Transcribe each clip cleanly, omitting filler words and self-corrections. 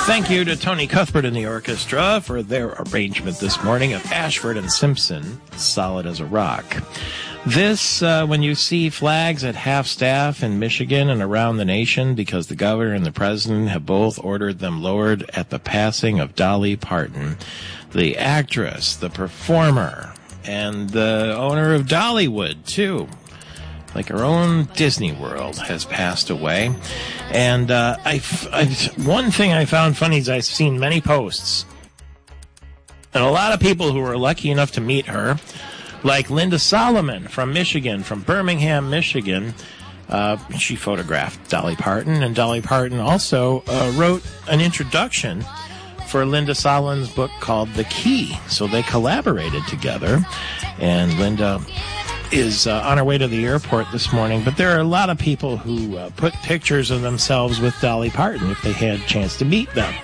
Thank you to Tony Cuthbert and the orchestra for their arrangement this morning of Ashford and Simpson, Solid as a Rock. This, when you see flags at half-staff in Michigan and around the nation because the governor and the president have both ordered them lowered at the passing of Dolly Parton, the actress, the performer, and the owner of Dollywood, too. Like her own Disney World has passed away. And one thing I found funny is I've seen many posts. And a lot of people who were lucky enough to meet her, like Linda Solomon from Michigan, from Birmingham, Michigan. She photographed Dolly Parton, and Dolly Parton also wrote an introduction for Linda Solomon's book called The Key. So they collaborated together, and Linda is on her way to the airport this morning, but there are a lot of people who put pictures of themselves with Dolly Parton if they had a chance to meet them.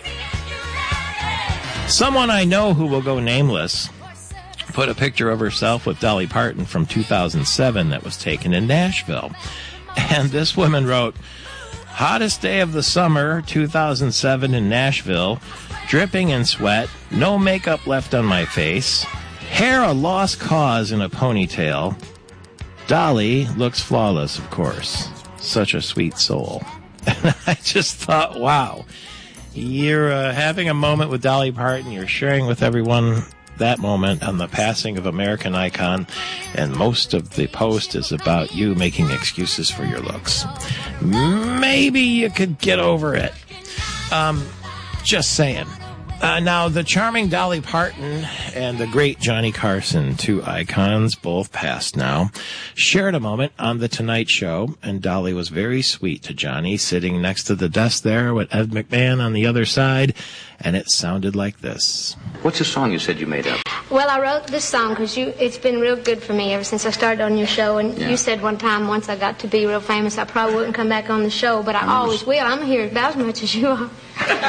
Someone I know who will go nameless put a picture of herself with Dolly Parton from 2007 that was taken in Nashville. And this woman wrote, "Hottest day of the summer, 2007 in Nashville, dripping in sweat, no makeup left on my face, hair a lost cause in a ponytail. Dolly looks flawless, of course. Such a sweet soul." And I just thought, wow, you're having a moment with Dolly Parton. You're sharing with everyone that moment on the passing of American icon, and most of the post is about you making excuses for your looks. Maybe you could get over it. Just saying. Now, the charming Dolly Parton and the great Johnny Carson, two icons, both passed now, shared a moment on The Tonight Show, and Dolly was very sweet to Johnny, sitting next to the desk there with Ed McMahon on the other side, and it sounded like this. What's the song you said you made up? Well, I wrote this song because it's been real good for me ever since I started on your show, and you said one time once I got to be real famous, I probably wouldn't come back on the show, but I always will. I'm here about as much as you are.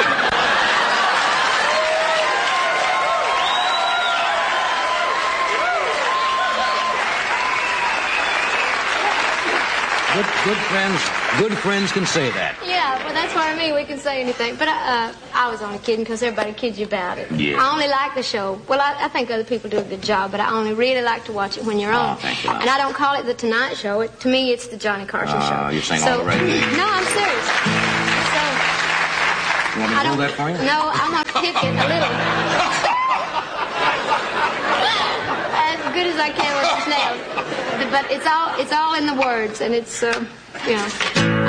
Good friends can say that. Yeah, well, that's what I mean. We can say anything. But I was only kidding because everybody kids you about it. Yeah. I only like the show. Well, I think other people do a good job, but I only really like to watch it when you're on. Oh, thank you. And I don't call it The Tonight Show. To me, it's The Johnny Carson Show. You're saying all the right things. No, I'm serious. So, you want me to hold that for you? No, I'm going to kick it a little. As good as I can with the snail. But it's all in the words, and it's, you know.